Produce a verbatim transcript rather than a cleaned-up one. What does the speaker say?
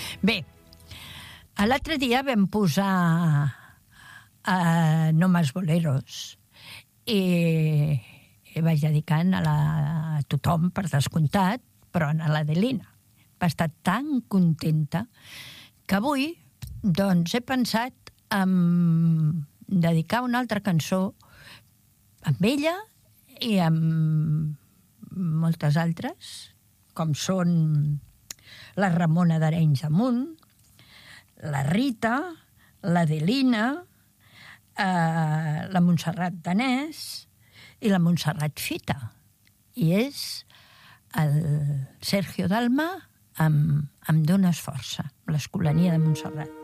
Bé, l'altre dia vam posar uh, No Más Boleros i, i vaig dedicant a, la, a tothom, per descomptat, però a l'Adelina. Va estar tan contenta que avui doncs, he pensat en dedicar una altra cançó amb ella i amb moltes altres, com són la Ramona d'Arenys de Munt, la Rita, l'Adelina, eh, la Montserrat Danès i la Montserrat Fita. I és el Sergio Dalma amb, amb Dones Força, l'Escolania de Montserrat.